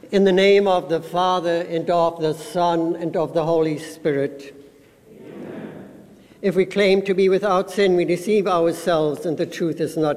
In the name of the Father, and of the Son, and of the Holy Spirit. Amen. If we claim to be without sin, we deceive ourselves, and the truth is not